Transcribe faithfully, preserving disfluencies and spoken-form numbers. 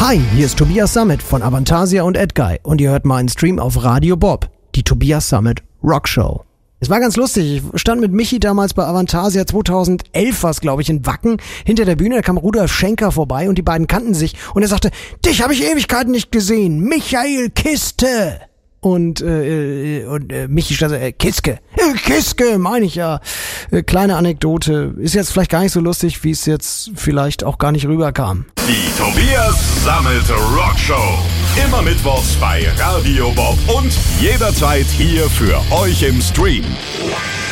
Hi, hier ist Tobias Sammet von Avantasia und Edguy und ihr hört meinen Stream auf Radio Bob, die Tobias Sammet Rockshow. Es war ganz lustig, ich stand mit Michi damals bei Avantasia, zweitausendelf war es, glaube ich, in Wacken. Hinter der Bühne, da kam Rudolf Schenker vorbei und die beiden kannten sich. Und er sagte, dich habe ich Ewigkeiten nicht gesehen, Michael Kiste. Und, äh, und äh, Michi stand so, äh, Kiske, äh, Kiske, meine ich ja. Äh, kleine Anekdote, ist jetzt vielleicht gar nicht so lustig, wie es jetzt vielleicht auch gar nicht rüberkam. Die Tobias Sammet Rockshow. Immer mittwochs bei Radio Bob und jederzeit hier für euch im Stream.